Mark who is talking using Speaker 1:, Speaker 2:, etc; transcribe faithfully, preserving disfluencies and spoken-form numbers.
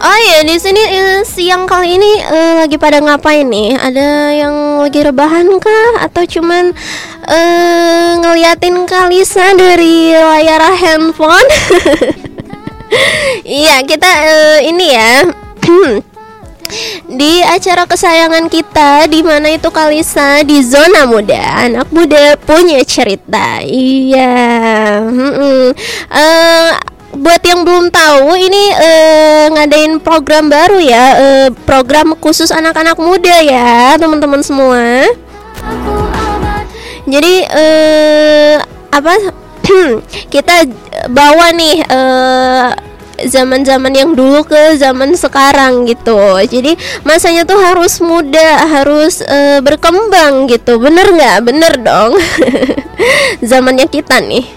Speaker 1: Oh ya, di sini eh, siang kali ini eh, lagi pada ngapain nih? Ada yang lagi rebahan kah? Atau cuman eh, ngeliatin Kalisa dari layar handphone? Iya, kita eh, ini ya. Di acara kesayangan kita, di mana itu Kalisa di Zona Muda, anak muda punya cerita. Iya. Mm-mm. Eh, buat yang belum tahu, ini eh, ngadain program baru ya, eh, program khusus anak-anak muda ya, teman-teman semua. Jadi eh, apa? Kita bawa nih eh, zaman-zaman yang dulu ke zaman sekarang gitu. Jadi masanya tuh harus muda, harus uh, berkembang gitu. Bener nggak? Bener dong. Zamannya kita nih.